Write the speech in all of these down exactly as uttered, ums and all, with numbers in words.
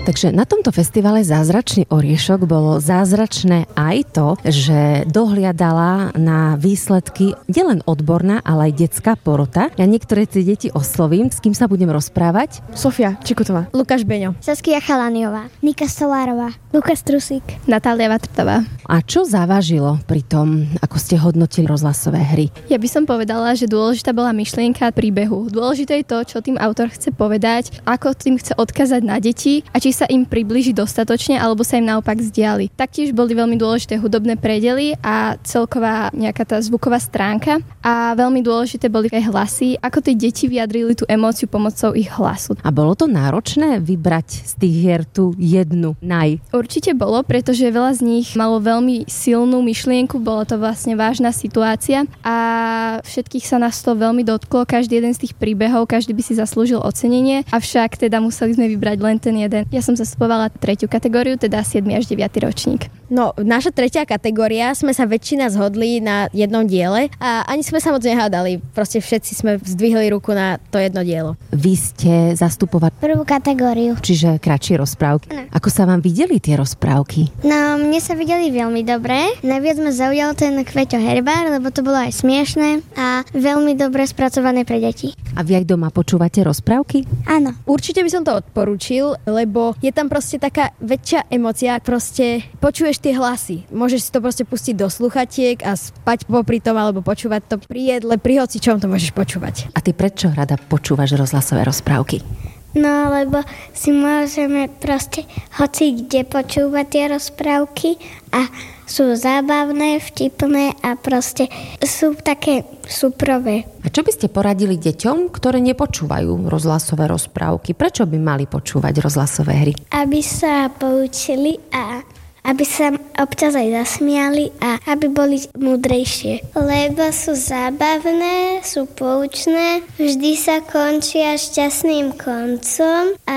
Takže na tomto festivale Zázračný oriešok bolo zázračné aj to, že dohliadala na výsledky nielen odborná, ale aj detská porota. Ja niektoré tie deti oslovím, s kým sa budem rozprávať. Sofia Čikutová, Lukáš Beňo, Saskia Chalaniová, Nika Solárová, Lukáš Trusík, Natália Vatrtová. A čo závažilo pri tom, ako ste hodnotili rozhlasové hry? Ja by som povedala, že dôležitá bola myšlienka príbehu. Dôležité je to, čo tým autor chce povedať, ako tým chce odkázať na deti a či sa im priblíži dostatočne, alebo sa im naopak vzdiali. Taktiež boli veľmi dôležité hudobné predely a celková nejaká tá zvuková stránka a veľmi dôležité boli aj hlasy, ako tie deti vyjadrili tú emóciu pomocou ich hlasu. A bolo to náročné vybrať z tých hier tú jednu naj? Určite bolo, pretože veľa z nich malo veľmi silnú myšlienku, bola to vlastne vážna situácia a všetkých sa nás to veľmi dotklo, každý jeden z tých príbehov, každý by si zaslúžil ocenenie, avšak teda museli sme vybrať len ten jeden. Ja som zaspovala tretiu kategóriu, teda siedmy až deviaty ročník. No, naša tretia kategória, sme sa väčšina zhodli na jednom diele a ani sme sa moc nehádali. Proste všetci sme zdvihli ruku na to jedno dielo. Vy ste zastupovali prvú kategóriu. Čiže kratšie rozprávky. No. Ako sa vám videli tie rozprávky? No, mne sa videli veľmi dobre. Najviac ma zaujal ten Kveťo Herbár, lebo to bolo aj smiešné a veľmi dobre spracované pre deti. A vy aj doma počúvate rozprávky? Áno. Určite by som to odporúčil, lebo je tam proste taká väčšia emócia, proste počuješ tie hlasy. Môžeš si to proste pustiť do sluchatiek a spať popri tom, alebo počúvať to pri jedle, pri hocičom to môžeš počúvať. A ty prečo rada počúvaš rozhlasové rozprávky? No, lebo si môžeme proste hoci kde počúvať tie rozprávky a sú zábavné, vtipné a proste sú také súprové. A čo by ste poradili deťom, ktoré nepočúvajú rozhlasové rozprávky? Prečo by mali počúvať rozhlasové hry? Aby sa poučili a aby sa občas aj zasmiali a aby boli múdrejšie. Lebo sú zábavné, sú poučné, vždy sa končia šťastným koncom a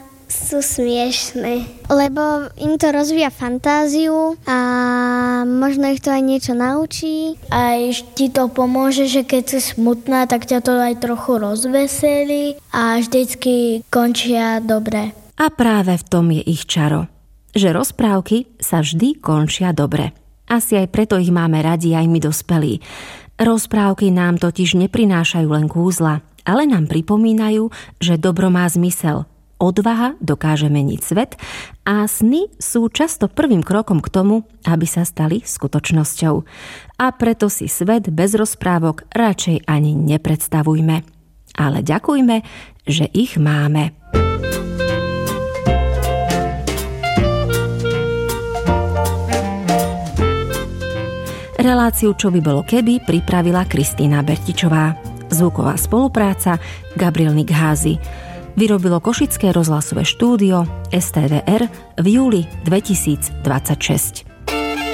sú smiešné. Lebo im to rozvíja fantáziu a možno ich to aj niečo naučí. Aj ti to pomôže, že keď si smutná, tak ťa to aj trochu rozveselí a vždycky končia dobre. A práve v tom je ich čaro, že rozprávky sa vždy končia dobre. Asi aj preto ich máme radi aj my dospelí. Rozprávky nám totiž neprinášajú len kúzla, ale nám pripomínajú, že dobro má zmysel. Odvaha dokáže meniť svet a sny sú často prvým krokom k tomu, aby sa stali skutočnosťou. A preto si svet bez rozprávok radšej ani nepredstavujme. Ale ďakujme, že ich máme. Reláciu Čo by bolo keby pripravila Kristína Bertičová. Zvuková spolupráca Gabriel Nikházy. Vyrobilo Košické rozhlasové štúdio es té vé er v júli dvetisícdvadsaťšesť.